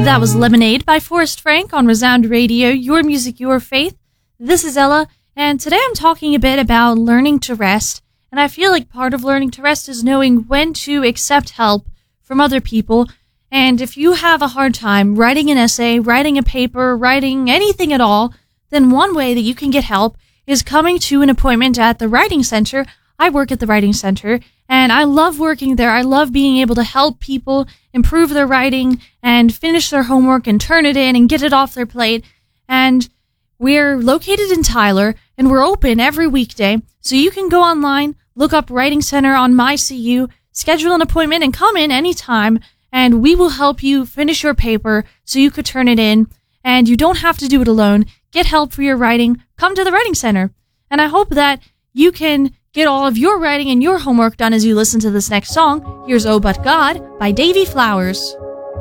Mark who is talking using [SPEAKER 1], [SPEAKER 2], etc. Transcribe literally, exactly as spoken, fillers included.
[SPEAKER 1] That was Lemonade by Forrest Frank on Resound Radio, your music, your faith. This is Ella, and today I'm talking a bit about learning to rest, and I feel like part of learning to rest is knowing when to accept help from other people, and if you have a hard time writing an essay, writing a paper, writing anything at all, then one way that you can get help is coming to an appointment at the Writing Center. I work at the Writing Center, and I love working there. I love being able to help people improve their writing and finish their homework and turn it in and get it off their plate. And we're located in Tyler, and we're open every weekday. So you can go online, look up Writing Center on MyCU, schedule an appointment, and come in anytime, and we will help you finish your paper so you could turn it in. And you don't have to do it alone. Get help for your writing. Come to the Writing Center. And I hope that you can get all of your writing and your homework done as you listen to this next song. Here's Oh But God by Davy Flowers.